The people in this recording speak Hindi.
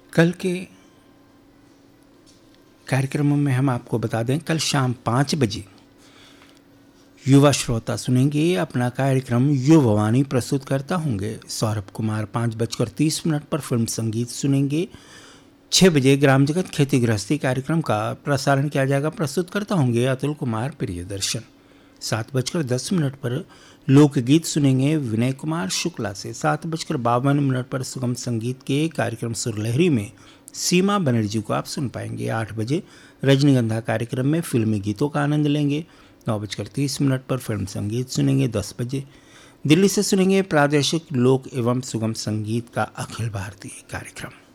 कल के कार्यक्रमों में हम आपको बता दें, कल शाम 5 बजे युवा श्रोता सुनेंगे अपना कार्यक्रम युववाणी। प्रस्तुत करता होंगे सौरभ कुमार। 5:30 पर फिल्म संगीत सुनेंगे। 6 बजे ग्राम जगत खेती गृहस्थी कार्यक्रम का प्रसारण किया जाएगा। प्रस्तुत करता होंगे अतुल कुमार प्रियदर्शन। 7:10 पर लोकगीत सुनेंगे विनय कुमार शुक्ला से। 7:52 पर सुगम संगीत के कार्यक्रम सुरलहरी में सीमा बनर्जी को आप सुन पाएंगे। 8 बजे रजनीगंधा कार्यक्रम में फिल्मी गीतों का आनंद लेंगे। 9:30 पर फिल्म संगीत सुनेंगे। 10 बजे दिल्ली से सुनेंगे प्रादेशिक लोक एवं सुगम संगीत का अखिल भारतीय कार्यक्रम।